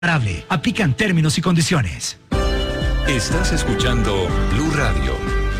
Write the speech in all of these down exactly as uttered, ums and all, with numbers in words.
Aplican términos y condiciones. Estás escuchando Blue Radio.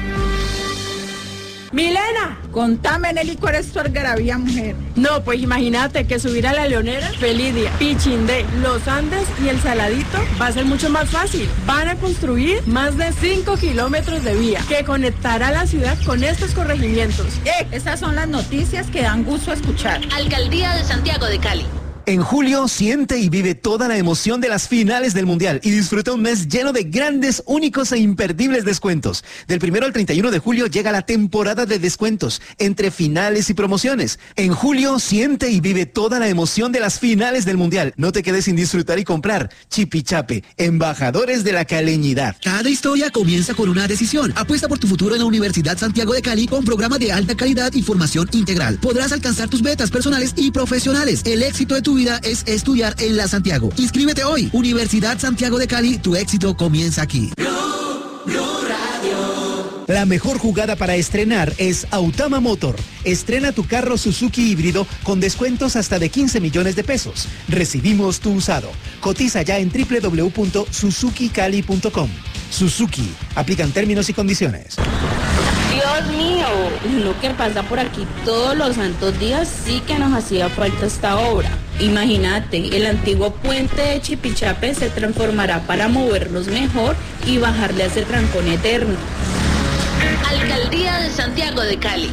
Milena, contame en el licor esto algarabía, mujer. No, pues imagínate que subir a la Leonera, Felidia, Pichindé, Los Andes y El Saladito va a ser mucho más fácil. Van a construir más de cinco kilómetros de vía que conectará la ciudad con estos corregimientos. Eh, esas son las noticias que dan gusto escuchar. Alcaldía de Santiago de Cali. En julio, siente y vive toda la emoción de las finales del Mundial y disfruta un mes lleno de grandes, únicos e imperdibles descuentos. Del primero al treinta y uno de julio llega la temporada de descuentos entre finales y promociones. En julio, siente y vive toda la emoción de las finales del Mundial. No te quedes sin disfrutar y comprar. Chipichape, embajadores de la caleñidad. Cada historia comienza con una decisión. Apuesta por tu futuro en la Universidad Santiago de Cali con programa de alta calidad y formación integral. Podrás alcanzar tus metas personales y profesionales. El éxito de tu vida es estudiar en la Santiago. Inscríbete hoy. Universidad Santiago de Cali, tu éxito comienza aquí. Blue, Blue Radio. La mejor jugada para estrenar es Autama Motor. Estrena tu carro Suzuki híbrido con descuentos hasta de quince millones de pesos. Recibimos tu usado. Cotiza ya en doble u doble u doble u punto suzuki cali punto com. Suzuki. Aplican términos y condiciones. Dios mío, lo que pasa por aquí todos los santos días sí que nos hacía falta esta obra. Imagínate, el antiguo puente de Chipichape se transformará para movernos mejor y bajarle a ese trancón eterno. Alcaldía de Santiago de Cali.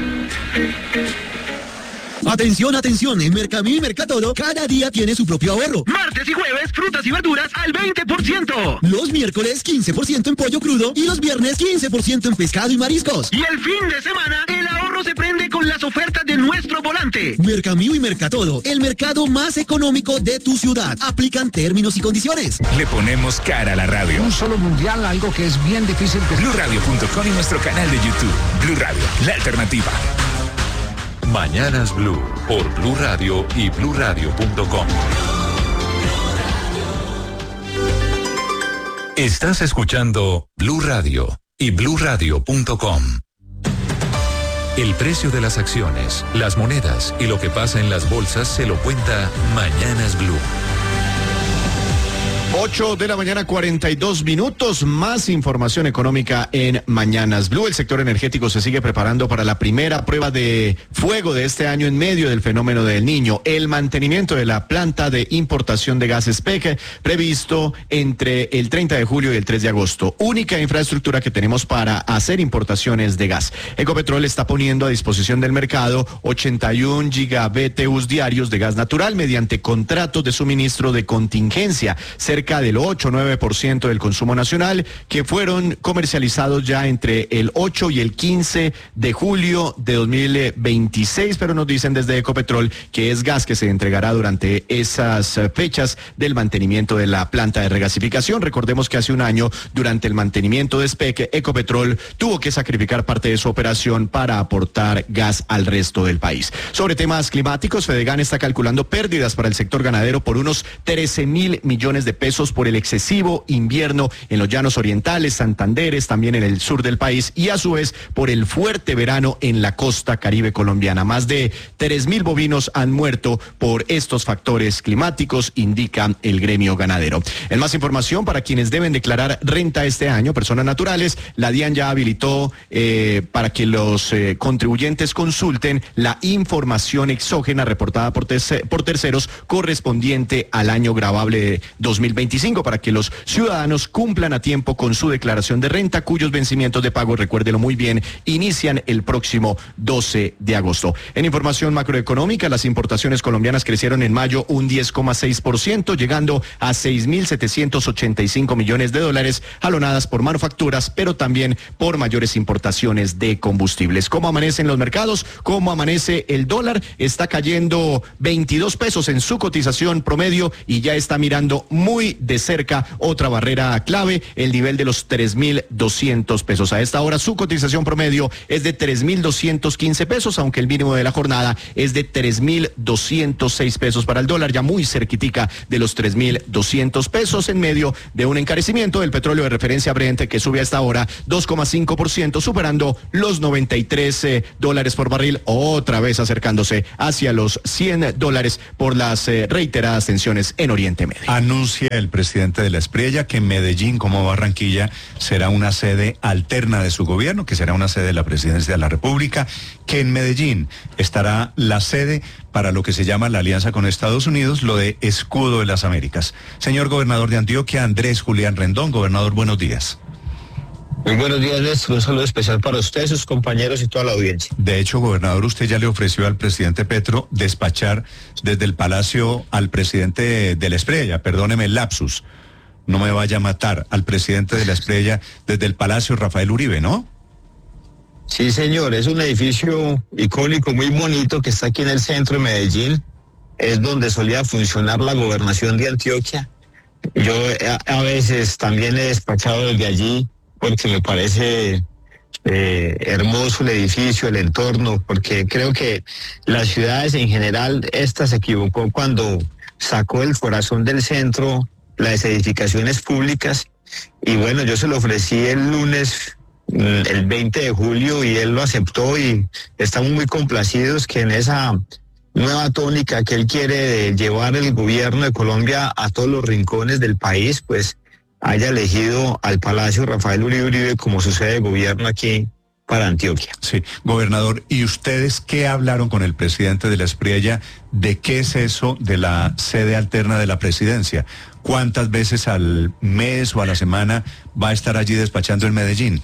Atención, atención, en Mercamí y Mercatoro cada día tiene su propio ahorro. Martes y jueves, frutas y verduras al veinte por ciento. Los miércoles, quince por ciento en pollo crudo y los viernes, quince por ciento en pescado y mariscos. Y el fin de semana, el ahorro se prende con las ofertas de nuestro volante. Mercamí y Mercatoro, el mercado más económico de tu ciudad. Aplican términos y condiciones. Le ponemos cara a la radio. Un solo mundial, algo que es bien difícil. blue radio punto com y nuestro canal de YouTube. Blue Radio, la alternativa. Mañanas Blue, por Blue Radio y blue radio punto com. Estás escuchando Blue Radio y blue radio punto com. El precio de las acciones, las monedas y lo que pasa en las bolsas se lo cuenta Mañanas Blue. ocho de la mañana, cuarenta y dos minutos. Más información económica en Mañanas Blue. El sector energético se sigue preparando para la primera prueba de fuego de este año en medio del fenómeno del Niño. El mantenimiento de la planta de importación de gas S P E C previsto entre el treinta de julio y el tres de agosto. Única infraestructura que tenemos para hacer importaciones de gas. Ecopetrol está poniendo a disposición del mercado ochenta y un giga B T Us diarios de gas natural mediante contratos de suministro de contingencia. Cerca del ocho a nueve por ciento del consumo nacional que fueron comercializados ya entre el ocho y el quince de julio de dos mil veintiséis, pero nos dicen desde Ecopetrol que es gas que se entregará durante esas fechas del mantenimiento de la planta de regasificación. Recordemos que hace un año, durante el mantenimiento de S P E C, Ecopetrol tuvo que sacrificar parte de su operación para aportar gas al resto del país. Sobre temas climáticos, Fedegan está calculando pérdidas para el sector ganadero por unos trece mil millones de pesos por el excesivo invierno en los llanos orientales, Santanderes, también en el sur del país, y a su vez por el fuerte verano en la costa caribe colombiana. Más de tres mil bovinos han muerto por estos factores climáticos, indica el gremio ganadero. En más información, para quienes deben declarar renta este año, personas naturales, la DIAN ya habilitó eh, para que los eh, contribuyentes consulten la información exógena reportada por, terce- por terceros correspondiente al año gravable de dos mil veinticinco para que los ciudadanos cumplan a tiempo con su declaración de renta, cuyos vencimientos de pago, recuérdelo muy bien, inician el próximo doce de agosto. En información macroeconómica, las importaciones colombianas crecieron en mayo un diez coma seis por ciento, llegando a seis mil setecientos ochenta y cinco millones de dólares, jalonadas por manufacturas, pero también por mayores importaciones de combustibles. ¿Cómo amanecen los mercados? ¿Cómo amanece el dólar? Está cayendo veintidós pesos en su cotización promedio y ya está mirando muy de cerca otra barrera clave, el nivel de los tres mil doscientos pesos. A esta hora su cotización promedio es de tres mil doscientos quince pesos, aunque el mínimo de la jornada es de tres mil doscientos seis pesos para el dólar, ya muy cerquitica de los tres mil doscientos pesos, en medio de un encarecimiento del petróleo de referencia Brent, que sube hasta ahora dos coma cinco por ciento, superando los noventa y tres eh, dólares por barril, otra vez acercándose hacia los cien dólares por las eh, reiteradas tensiones en Oriente Medio. Anuncia el presidente de la Espriella que Medellín, como Barranquilla, será una sede alterna de su gobierno, que será una sede de la presidencia de la República, que en Medellín estará la sede para lo que se llama la alianza con Estados Unidos, lo de Escudo de las Américas. Señor gobernador de Antioquia, Andrés Julián Rendón. Gobernador, buenos días. Muy buenos días, Néstor. Un saludo especial para usted, sus compañeros y toda la audiencia. De hecho, gobernador, usted ya le ofreció al presidente Petro despachar desde el Palacio al presidente de la Espriella, perdóneme el lapsus, no me vaya a matar, al presidente de la Espriella desde el Palacio Rafael Uribe, ¿no? Sí, señor, es un edificio icónico muy bonito que está aquí en el centro de Medellín. Es donde solía funcionar la gobernación de Antioquia. Yo a, a veces también he despachado desde allí porque me parece eh, hermoso el edificio, el entorno, porque creo que las ciudades en general, esta se equivocó cuando sacó el corazón del centro las edificaciones públicas. Y bueno, yo se lo ofrecí el lunes, el veinte de julio, y él lo aceptó, y estamos muy complacidos que en esa nueva tónica que él quiere de llevar el gobierno de Colombia a todos los rincones del país, pues haya elegido al Palacio Rafael Uribe Uribe como su sede de gobierno aquí para Antioquia. Sí, gobernador, ¿y ustedes qué hablaron con el presidente de la Espriella? ¿De qué es eso de la sede alterna de la presidencia? ¿Cuántas veces al mes o a la semana va a estar allí despachando en Medellín?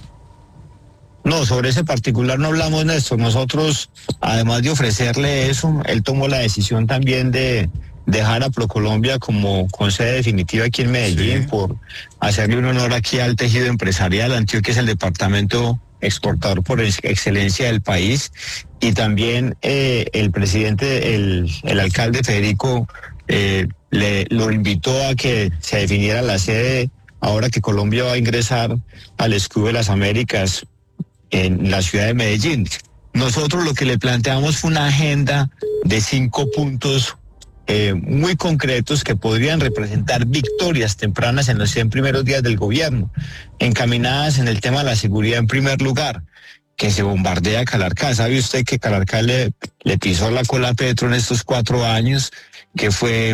No, sobre ese particular no hablamos, Néstor. Nosotros, además de ofrecerle eso, él tomó la decisión también de dejar a ProColombia como con sede definitiva aquí en Medellín, sí, por hacerle un honor aquí al tejido empresarial. Antioquia es el departamento exportador por excelencia del país, y también eh, el presidente, el, el alcalde Federico, eh, le, lo invitó a que se definiera la sede ahora que Colombia va a ingresar al Escudo de las Américas en la ciudad de Medellín. Nosotros lo que le planteamos fue una agenda de cinco puntos eh, muy concretos que podrían representar victorias tempranas en los cien primeros días del gobierno, encaminadas en el tema de la seguridad en primer lugar, que se bombardea Calarcá. ¿Sabe usted que Calarcá le, le pisó la cola a Petro en estos cuatro años, que fue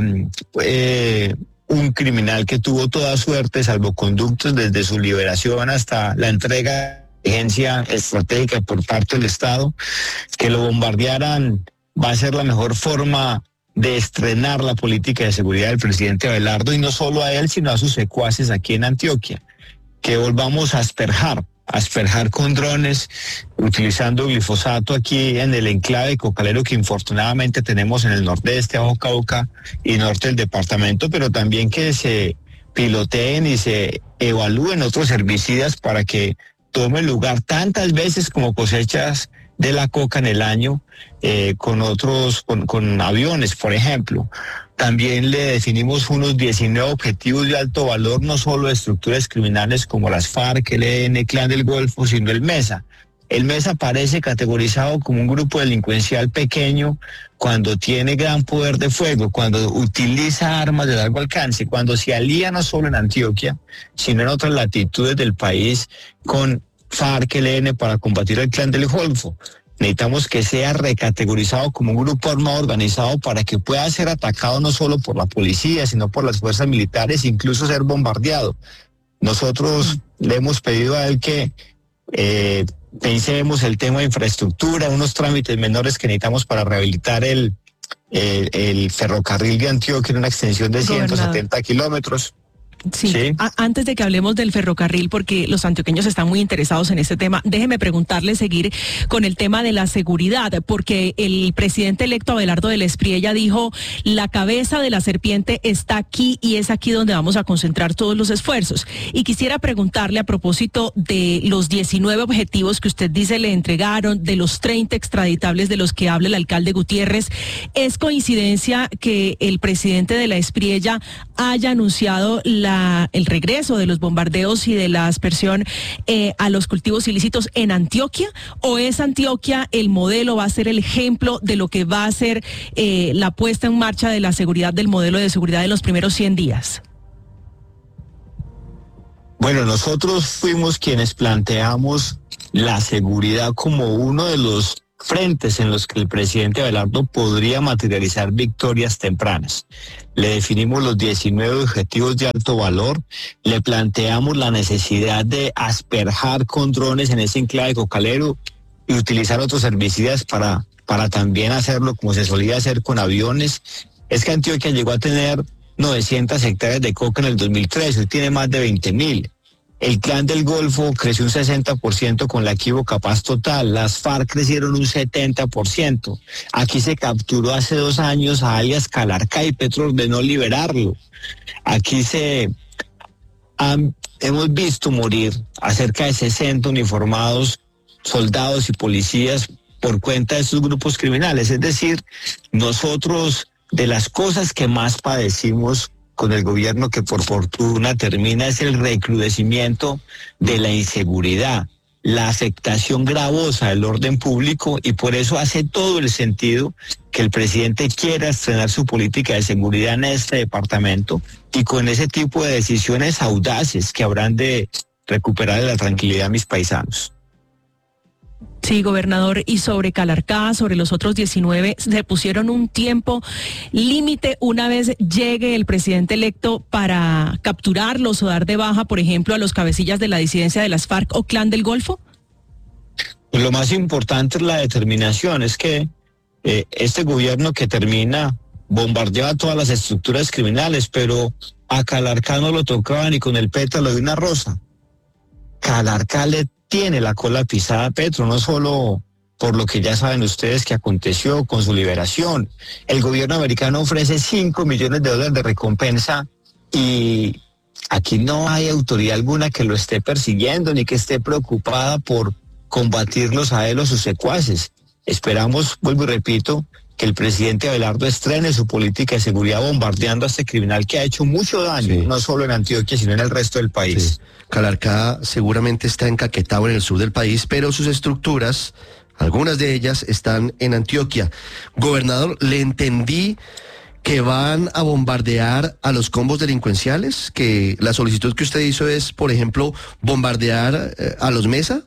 eh, un criminal que tuvo toda suerte, salvoconductos desde su liberación hasta la entrega agencia estratégica por parte del Estado? Que lo bombardearan va a ser la mejor forma de estrenar la política de seguridad del presidente Abelardo, y no solo a él, sino a sus secuaces aquí en Antioquia. Que volvamos a asperjar, asperjar con drones, utilizando glifosato aquí en el enclave cocalero que infortunadamente tenemos en el nordeste, Bajo Cauca y norte del departamento, pero también que se piloteen y se evalúen otros herbicidas para que tome lugar tantas veces como cosechas de la coca en el año, eh, con otros, con, con aviones, por ejemplo. También le definimos unos diecinueve objetivos de alto valor, no solo de estructuras criminales como las FARC, el E N, Clan del Golfo, sino el MESA. El MESA aparece categorizado como un grupo delincuencial pequeño cuando tiene gran poder de fuego, cuando utiliza armas de largo alcance, cuando se alía no solo en Antioquia, sino en otras latitudes del país con FARC, el E N, para combatir el Clan del Golfo. Necesitamos que sea recategorizado como un grupo armado organizado para que pueda ser atacado no solo por la policía, sino por las fuerzas militares, incluso ser bombardeado. Nosotros le hemos pedido a él que eh, pensemos el tema de infraestructura, unos trámites menores que necesitamos para rehabilitar el, el, el ferrocarril de Antioquia en una extensión de ciento setenta kilómetros. Sí, ¿Sí? A- antes de que hablemos del ferrocarril, porque los antioqueños están muy interesados en este tema, déjeme preguntarle, seguir con el tema de la seguridad, porque el presidente electo Abelardo del Espriella dijo, la cabeza de la serpiente está aquí y es aquí donde vamos a concentrar todos los esfuerzos. Y quisiera preguntarle a propósito de los diecinueve objetivos que usted dice le entregaron, de los treinta extraditables de los que habla el alcalde Gutiérrez, ¿es coincidencia que el presidente de la Espriella haya anunciado la el regreso de los bombardeos y de la aspersión eh, a los cultivos ilícitos en Antioquia? ¿O es Antioquia el modelo, va a ser el ejemplo de lo que va a ser eh, la puesta en marcha de la seguridad, del modelo de seguridad en los primeros cien días? Bueno, nosotros fuimos quienes planteamos la seguridad como uno de los frentes en los que el presidente Abelardo podría materializar victorias tempranas. Le definimos los diecinueve objetivos de alto valor, le planteamos la necesidad de asperjar con drones en ese enclave cocalero y utilizar otros herbicidas para, para también hacerlo como se solía hacer con aviones. Es que Antioquia llegó a tener novecientas hectáreas de coca en el dos mil trece, hoy tiene más de veinte mil. El Clan del Golfo creció un sesenta por ciento con la equívoca paz total. Las FARC crecieron un setenta por ciento. Aquí se capturó hace dos años a alias Calarcá y Petro ordenó liberarlo. Aquí se han, hemos visto morir a cerca de sesenta uniformados, soldados y policías por cuenta de estos grupos criminales. Es decir, nosotros, de las cosas que más padecimos con el gobierno que por fortuna termina, es el recrudecimiento de la inseguridad, la afectación gravosa del orden público, y por eso hace todo el sentido que el presidente quiera estrenar su política de seguridad en este departamento y con ese tipo de decisiones audaces que habrán de recuperar la tranquilidad a mis paisanos. Sí, gobernador, y sobre Calarcá, sobre los otros diecinueve, se pusieron un tiempo límite una vez llegue el presidente electo para capturarlos o dar de baja, por ejemplo, a los cabecillas de la disidencia de las FARC o Clan del Golfo? Pues lo más importante es la determinación, es que eh, este gobierno que termina bombardeaba todas las estructuras criminales, pero a Calarcá no lo tocaba ni con el pétalo de una rosa. Calarcá le tiene la cola pisada a Petro, no solo por lo que ya saben ustedes que aconteció con su liberación. El gobierno americano ofrece cinco millones de dólares de recompensa y aquí no hay autoridad alguna que lo esté persiguiendo ni que esté preocupada por combatirlos a él o sus secuaces. Esperamos, vuelvo y repito, que el presidente Abelardo estrene su política de seguridad bombardeando a este criminal que ha hecho mucho daño, sí, no solo en Antioquia, sino en el resto del país. Sí. Calarcá seguramente está encaquetado en el sur del país, pero sus estructuras, algunas de ellas, están en Antioquia. Gobernador, le entendí que van a bombardear a los combos delincuenciales, que la solicitud que usted hizo es, por ejemplo, bombardear eh, a los Mesa.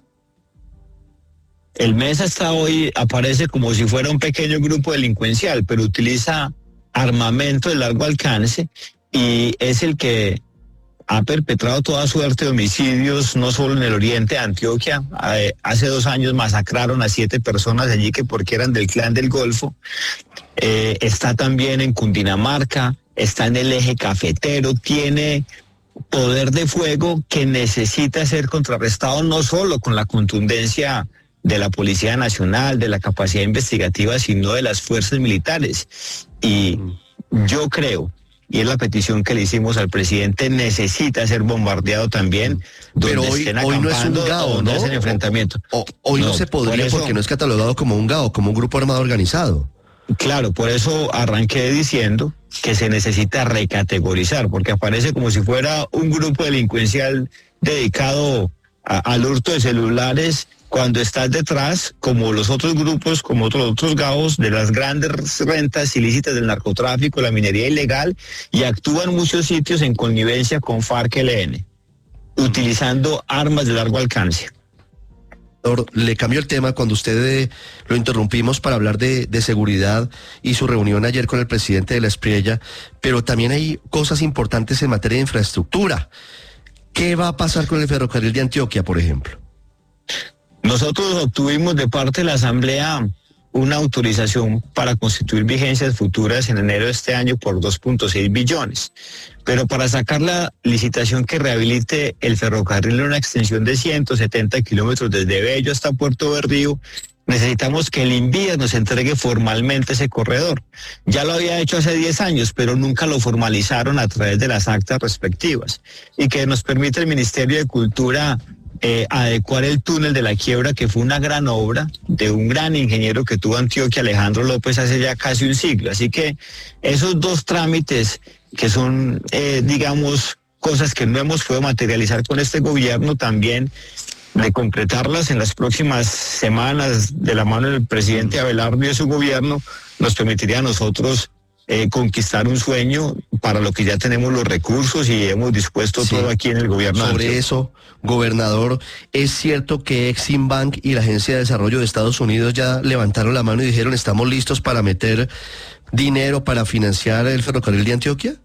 El Mesa está hoy, aparece como si fuera un pequeño grupo delincuencial, pero utiliza armamento de largo alcance y es el que ha perpetrado toda suerte de homicidios, no solo en el oriente de Antioquia. Hace dos años masacraron a siete personas allí que porque eran del Clan del Golfo. Eh, está también en Cundinamarca, está en el eje cafetero, tiene poder de fuego que necesita ser contrarrestado no solo con la contundencia de la Policía Nacional, de la capacidad investigativa, sino de las fuerzas militares. Y yo creo, y es la petición que le hicimos al presidente, necesita ser bombardeado también. Pero hoy, hoy no es un GAO, ¿no? Es el enfrentamiento. O, o, hoy no, no se podría por eso, porque no es catalogado como un GAO, como un grupo armado organizado. Claro, por eso arranqué diciendo que se necesita recategorizar, porque aparece como si fuera un grupo delincuencial dedicado a, al hurto de celulares, cuando estás detrás, como los otros grupos, como otros, otros GAOs, de las grandes rentas ilícitas del narcotráfico, la minería ilegal, y actúan en muchos sitios en connivencia con FARC L N, utilizando armas de largo alcance. Le cambió el tema cuando usted eh, lo interrumpimos para hablar de, de seguridad y su reunión ayer con el presidente de la Espriella, pero también hay cosas importantes en materia de infraestructura. ¿Qué va a pasar con el ferrocarril de Antioquia, por ejemplo? Nosotros obtuvimos de parte de la Asamblea una autorización para constituir vigencias futuras en enero de este año por dos punto seis billones. Pero para sacar la licitación que rehabilite el ferrocarril en una extensión de ciento setenta kilómetros desde Bello hasta Puerto Berrío, necesitamos que el INVIAS nos entregue formalmente ese corredor. Ya lo había hecho hace diez años, pero nunca lo formalizaron a través de las actas respectivas. Y que nos permite el Ministerio de Cultura eh, adecuar el túnel de la Quiebra, que fue una gran obra de un gran ingeniero que tuvo Antioquia, Alejandro López, hace ya casi un siglo. Así que esos dos trámites que son, eh, digamos, cosas que no hemos podido materializar con este gobierno, también de concretarlas en las próximas semanas de la mano del presidente Abelardo y de su gobierno, nos permitiría a nosotros eh, conquistar un sueño para lo que ya tenemos los recursos y hemos dispuesto sí. todo aquí en el gobierno. Sobre eso, gobernador, ¿es cierto que Exim Bank y la Agencia de Desarrollo de Estados Unidos ya levantaron la mano y dijeron estamos listos para meter dinero para financiar el ferrocarril de Antioquia?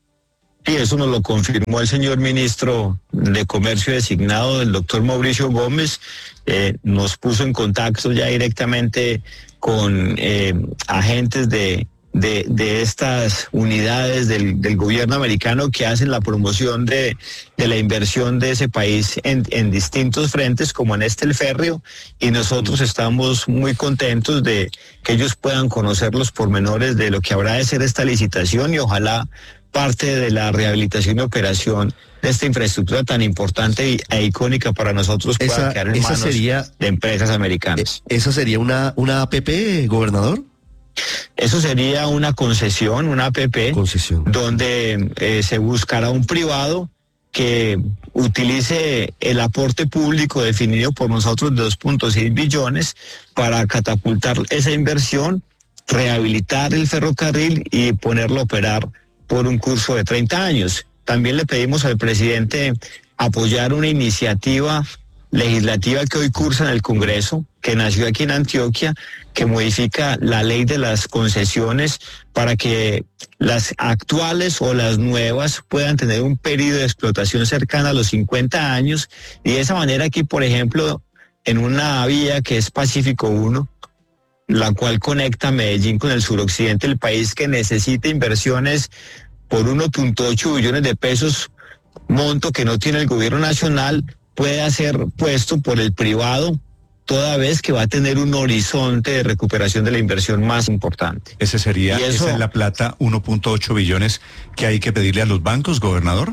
Y eso nos lo confirmó el señor ministro de Comercio designado, el doctor Mauricio Gómez. Eh, nos puso en contacto ya directamente con eh, agentes de, de, de estas unidades del, del gobierno americano que hacen la promoción de, de la inversión de ese país en, en distintos frentes, como en este el férreo, y nosotros estamos muy contentos de que ellos puedan conocer los pormenores de lo que habrá de ser esta licitación y ojalá parte de la rehabilitación y operación de esta infraestructura tan importante e icónica para nosotros pueda esa, quedar en esa manos sería, de empresas americanas. ¿Esa sería una, una A P P, gobernador? Eso sería una concesión, una A P P, concesión. donde eh, se buscará un privado que utilice el aporte público definido por nosotros de dos punto seis billones para catapultar esa inversión, rehabilitar el ferrocarril y ponerlo a operar por un curso de treinta años. También le pedimos al presidente apoyar una iniciativa legislativa que hoy cursa en el Congreso, que nació aquí en Antioquia, que modifica la ley de las concesiones para que las actuales o las nuevas puedan tener un periodo de explotación cercano a los cincuenta años, y de esa manera aquí, por ejemplo, en una vía que es Pacífico uno, la cual conecta Medellín con el suroccidente del país, que necesita inversiones por uno punto ocho billones de pesos, monto que no tiene el gobierno nacional, puede ser puesto por el privado, toda vez que va a tener un horizonte de recuperación de la inversión más importante. Ese sería, eso, esa es la plata, uno punto ocho billones que hay que pedirle a los bancos, gobernador.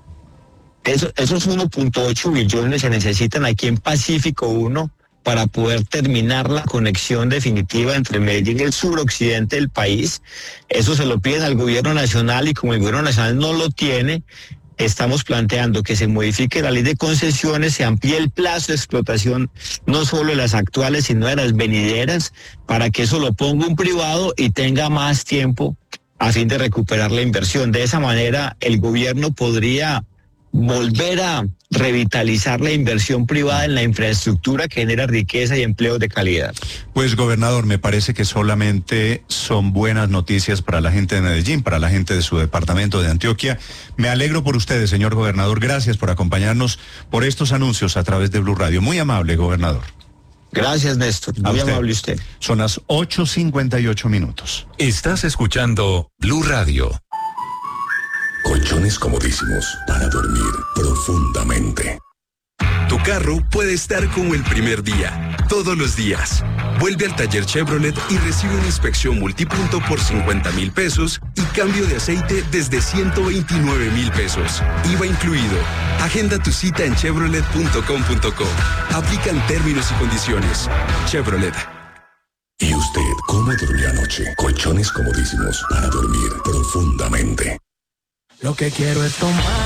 Eso, esos uno punto ocho billones se necesitan aquí en Pacífico uno, para poder terminar la conexión definitiva entre Medellín y el suroccidente del país. Eso se lo piden al gobierno nacional, y como el gobierno nacional no lo tiene, estamos planteando que se modifique la ley de concesiones, se amplíe el plazo de explotación, no solo de las actuales, sino de las venideras, para que eso lo ponga un privado y tenga más tiempo a fin de recuperar la inversión. De esa manera, el gobierno podría volver a revitalizar la inversión privada en la infraestructura que genera riqueza y empleos de calidad. Pues, gobernador, me parece que solamente son buenas noticias para la gente de Medellín, para la gente de su departamento de Antioquia. Me alegro por ustedes, señor gobernador. Gracias por acompañarnos por estos anuncios a través de Blue Radio. Muy amable, gobernador. Gracias, Néstor. Muy amable usted. Son las ocho cincuenta y ocho minutos. Estás escuchando Blue Radio. Colchones comodísimos para dormir profundamente. Tu carro puede estar como el primer día, todos los días. Vuelve al taller Chevrolet y recibe una inspección multipunto por cincuenta mil pesos y cambio de aceite desde ciento veintinueve mil pesos. I V A incluido. Agenda tu cita en chevrolet punto com punto co. Aplican términos y condiciones. Chevrolet. ¿Y usted cómo durmió anoche? Colchones comodísimos para dormir profundamente. Lo que quiero es tomar.